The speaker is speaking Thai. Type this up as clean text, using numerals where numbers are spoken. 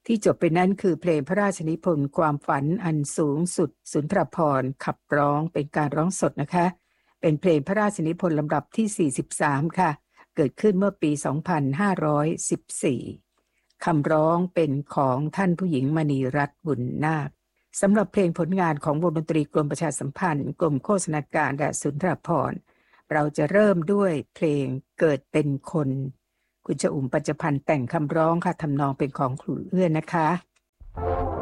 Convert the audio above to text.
ที่จบไปนั้นคือเพลงพระราชนิพนธ์ความฝันอันสูงสุดสุนทรภรณ์ขับร้องเป็นการร้องสดนะคะเป็นเพลงพระราชนิพนธ์ลำดับที่43ค่ะเกิดขึ้นเมื่อปี2514คำร้องเป็นของท่านผู้หญิงมณีรัตน์บุญนาคสำหรับเพลงผลงานของวงดนตรีกรมประชาสัมพันธ์กรมโฆษณาการและสุนทรภรณ์เราจะเริ่มด้วยเพลงเกิดเป็นคนคุณชอุ่มปัญจพันธ์แต่งคำร้องค่ะทำนองเป็นของครูเอื้อนนะคะ